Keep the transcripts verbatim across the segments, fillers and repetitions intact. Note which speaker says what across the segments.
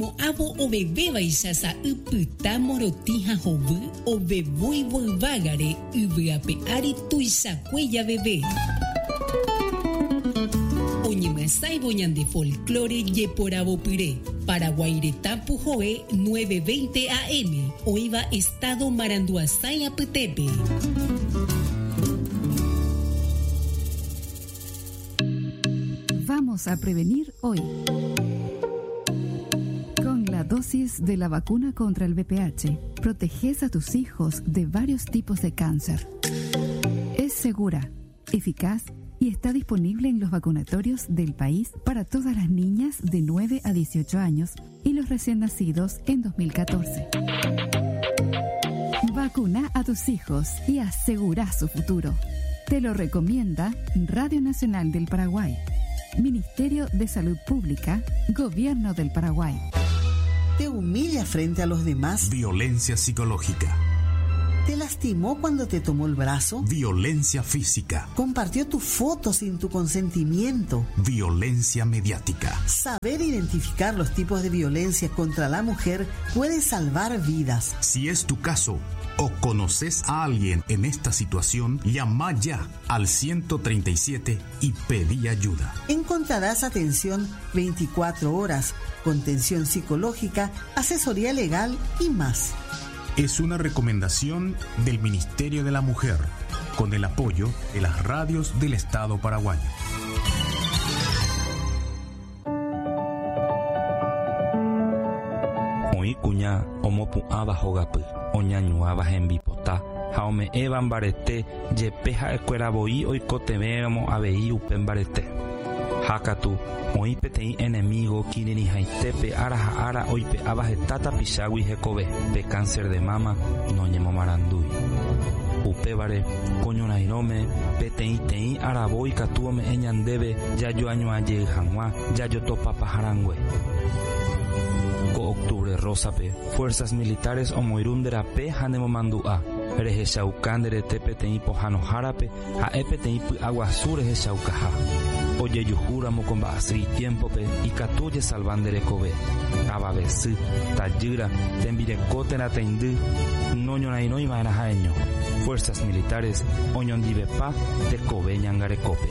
Speaker 1: no abo o bebé baisasa upyta morotija hovy o bebui volvágare uvyape ari tuisakueya bebé. Oñemasaibo ñande folclore yeporabo pyré. Paraguaireta Pujoe nueve veinte A M. Oiva Estado Maranduazaya Petepe.
Speaker 2: Vamos a prevenir hoy. Con la dosis de la vacuna contra el V P H, proteges a tus hijos de varios tipos de cáncer. Es segura, eficaz y está disponible en los vacunatorios del país para todas las niñas de nueve a dieciocho años y los recién nacidos en dos mil catorce. Vacuna a tus hijos y asegura su futuro. Te lo recomienda Radio Nacional del Paraguay, Ministerio de Salud Pública, Gobierno del Paraguay.
Speaker 3: ¿Te humilla frente a los demás?
Speaker 4: Violencia psicológica.
Speaker 3: ¿Te lastimó cuando te tomó el brazo?
Speaker 4: Violencia física.
Speaker 3: ¿Compartió tu foto sin tu consentimiento?
Speaker 4: Violencia mediática.
Speaker 3: Saber identificar los tipos de violencia contra la mujer puede salvar vidas.
Speaker 4: Si es tu caso o conoces a alguien en esta situación, llama ya al ciento treinta y siete y pedí ayuda.
Speaker 3: Encontrarás atención veinticuatro horas, contención psicológica, asesoría legal y más.
Speaker 4: Es una recomendación del Ministerio de la Mujer, con el apoyo de las radios del Estado paraguayo.
Speaker 5: Oĩ kuña omopu'ãva hógape, oñañuãva hembipota ha ome'ẽva mbarete jepe ha'ekueravoi oikotevéramo avei upe mbarete. Hákatu oĩ peteĩ enemigo kirirĩhaitépe ára ha ára oipe'áva heta tapichágui hekove pe cáncer de mama noñemomarandúi. Upévare koñorairõme peteĩteĩ aravoi katu ome'ẽ ñandéve jajoañuãjey hag̃ua jajotopapaharangue. Ko Octubre Rosape Fuerzas Militares omoirũnderape ha nemomandu'a rehechauka nderete peteĩ pohãnohárape ha'e peteĩ py'aguasu rehechaukaha. Ojejuhúramo con mba'asy tiempope ikatúje salvanderekove avavesy tajýra tembireko térãteindy noñorairõiva'erã ha'eño. Fuerzas Militares oñondivepa tekove ñangarekópe.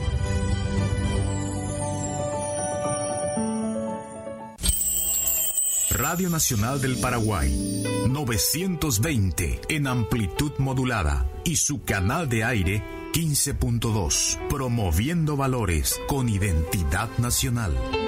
Speaker 4: Radio Nacional del Paraguay, novecientos veinte en amplitud modulada y su canal de aire quince punto dos, promoviendo valores con identidad nacional.